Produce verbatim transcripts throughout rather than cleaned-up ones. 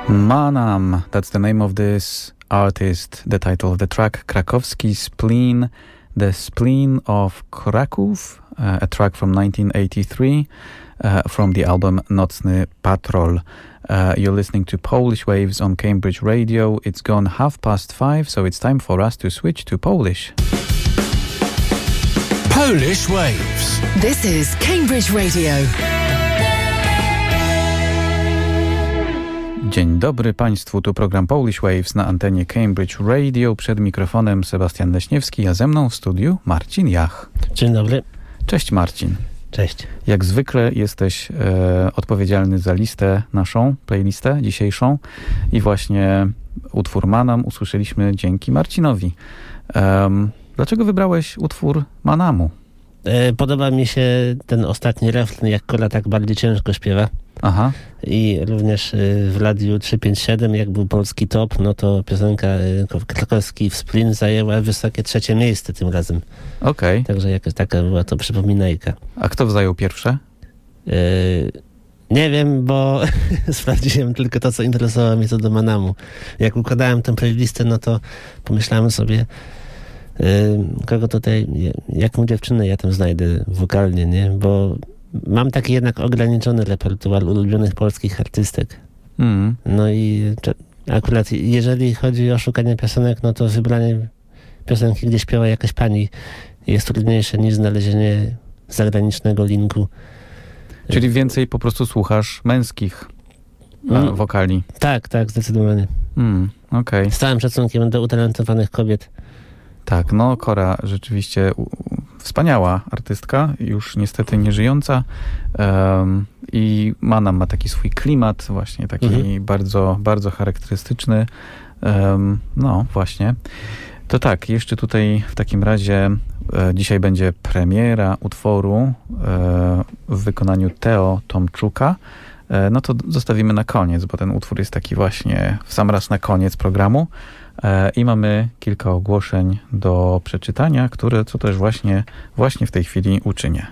Manam, that's the name of this artist, the title of the track, Krakowski Spleen, the Spleen of Kraków, uh, a track from nineteen eighty-three, uh, from the album Nocny Patrol. Uh, you're listening to Polish Waves on Cambridge Radio. It's gone half past five, so it's time for us to switch to Polish. Polish Waves. This is Cambridge Radio. Dzień dobry Państwu, tu program Polish Waves na antenie Cambridge Radio. Przed mikrofonem Sebastian Leśniewski, a ze mną w studiu Marcin Jach. Dzień dobry. Cześć Marcin. Cześć. Jak zwykle jesteś e, odpowiedzialny za listę naszą, playlistę dzisiejszą i właśnie utwór Manam usłyszeliśmy dzięki Marcinowi. Um, dlaczego wybrałeś utwór Manamu? E, podoba mi się ten ostatni refren, jak Kola tak bardziej ciężko śpiewa. Aha. I również y, w Radiu trzysta pięćdziesiąt siedem, jak był polski top, no to piosenka y, Krakowski Spleen zajęła wysokie trzecie miejsce tym razem. Okej. Okay. Także jakaś taka była to przypominajka. A kto zajął pierwsze? Y, nie wiem, bo sprawdziłem tylko to, co interesowało mnie co do Manamu. Jak układałem tę playlistę, no to pomyślałem sobie, y, kogo tutaj, jaką dziewczynę ja tam znajdę wokalnie, nie? Bo mam taki jednak ograniczony repertuar ulubionych polskich artystek. Mm. No i akurat jeżeli chodzi o szukanie piosenek, no to wybranie piosenki, gdzie śpiewa jakaś pani jest trudniejsze niż znalezienie zagranicznego linku. Czyli więcej po prostu słuchasz męskich mm. wokali. Tak, tak, zdecydowanie. Mm, okay. Z całym szacunkiem do utalentowanych kobiet. Tak, no Kora rzeczywiście u, u, wspaniała artystka, już niestety nieżyjąca um, i Manam ma taki swój klimat, właśnie taki mhm. bardzo, bardzo charakterystyczny. Um, no właśnie. To tak, jeszcze tutaj w takim razie e, dzisiaj będzie premiera utworu e, w wykonaniu Teo Tomczuka. E, no to zostawimy na koniec, bo ten utwór jest taki właśnie w sam raz na koniec programu. I mamy kilka ogłoszeń do przeczytania, które co też właśnie, właśnie w tej chwili uczynię.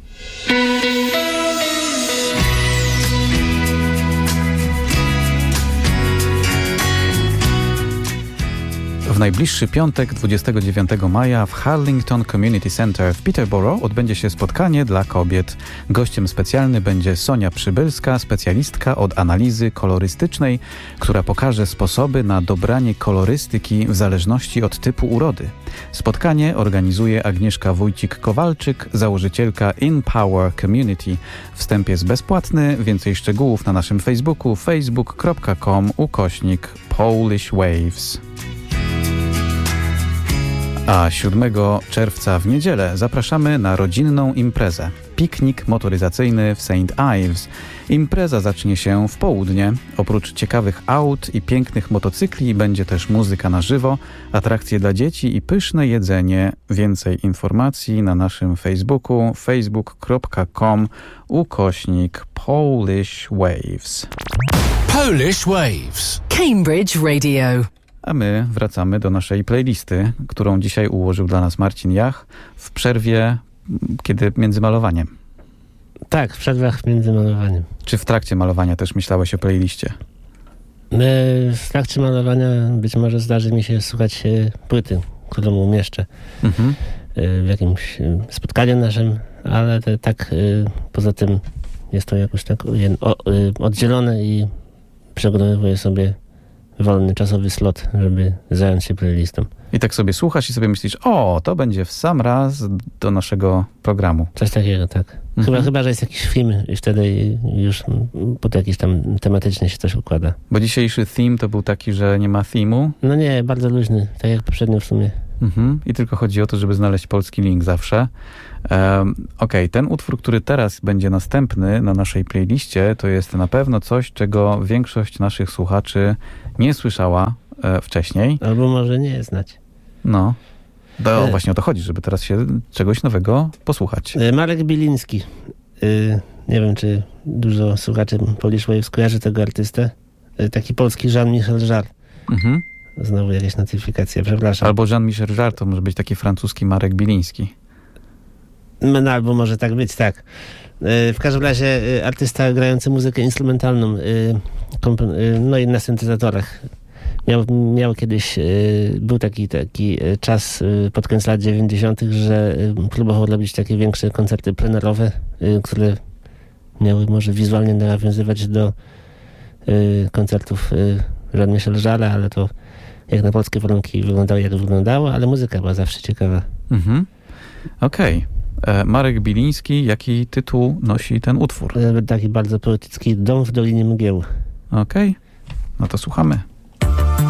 W najbliższy piątek, dwudziestego dziewiątego maja w Harlington Community Center w Peterborough odbędzie się spotkanie dla kobiet. Gościem specjalny będzie Sonia Przybylska, specjalistka od analizy kolorystycznej, która pokaże sposoby na dobranie kolorystyki w zależności od typu urody. Spotkanie organizuje Agnieszka Wójcik-Kowalczyk, założycielka InPower Community. Wstęp jest bezpłatny, więcej szczegółów na naszym Facebooku facebook kropka com ukośnik Polish Waves. A siódmego czerwca w niedzielę zapraszamy na rodzinną imprezę. Piknik motoryzacyjny w Saint Ives. Impreza zacznie się w południe. Oprócz ciekawych aut i pięknych motocykli będzie też muzyka na żywo, atrakcje dla dzieci i pyszne jedzenie. Więcej informacji na naszym Facebooku facebook kropka com ukośnik Polish Waves. Polish Waves. Cambridge Radio. A my wracamy do naszej playlisty, którą dzisiaj ułożył dla nas Marcin Jach w przerwie, kiedy między malowaniem. Tak, w przerwach między malowaniem. Czy w trakcie malowania też myślałeś o playliście? W trakcie malowania być może zdarzy mi się słuchać płyty, którą umieszczę mhm. w jakimś spotkaniu naszym, ale to, tak poza tym jest to jakoś tak oddzielone i przygotowuję sobie wolny czasowy slot, żeby zająć się playlistą. I tak sobie słuchasz i sobie myślisz, o, to będzie w sam raz do naszego programu. Coś takiego, tak. Mhm. Chyba, chyba, że jest jakiś film i wtedy już pod jakiś tam tematycznie się coś układa. Bo dzisiejszy theme to był taki, że nie ma theme'u? No nie, bardzo luźny, tak jak poprzednio w sumie. Mhm. I tylko chodzi o to, żeby znaleźć polski link zawsze. Um, Okej, okay. Ten utwór, który teraz będzie następny na naszej playliście, to jest na pewno coś, czego większość naszych słuchaczy nie słyszała e, wcześniej. Albo może nie znać. No. To e. właśnie o to chodzi, żeby teraz się czegoś nowego posłuchać. E, Marek Biliński. E, nie wiem, czy dużo słuchaczy Polish Waves kojarzy tego artystę. E, taki polski Jean-Michel Jarre. Mhm. Znowu jakieś notyfikacje, przepraszam. Albo Jean-Michel Jarre to może być taki francuski Marek Biliński. No albo może tak być, tak. W każdym razie artysta grający muzykę instrumentalną, no i na syntezatorach. Miał, miał kiedyś, był taki, taki czas pod koniec lat dziewięćdziesiątych, że próbował robić takie większe koncerty plenerowe, które miały może wizualnie nawiązywać do koncertów Jean-Michel Jarre'a, ale to jak na polskie warunki wyglądało jak wyglądało, ale muzyka była zawsze ciekawa. Mhm. Okej. Okay. Marek Biliński, jaki tytuł nosi ten utwór? Taki bardzo poetycki, Dom w Dolinie Mgieł. Okej, okay. No to słuchamy.